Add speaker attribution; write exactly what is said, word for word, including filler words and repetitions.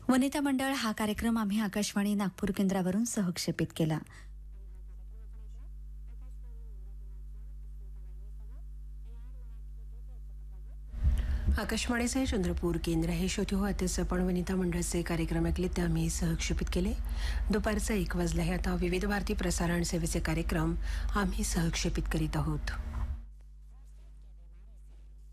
Speaker 1: वनिता मंडळ हा कार्यक्रम आम्ही आकाशवाणी नागपूर केंद्रावरून सहक्षेपित केला.
Speaker 2: आकाशवाणीचे चंद्रपूर केंद्र हे श्रोते हो. आताच आपण वनिता मंडळाचे कार्यक्रम ऐकले ते आम्ही सहक्षेपित केले. दुपारचं एक वाजलं आहे. आता विविध भारती प्रसारण सेवेचे कार्यक्रम आम्ही सहक्षेपित करीत आहोत.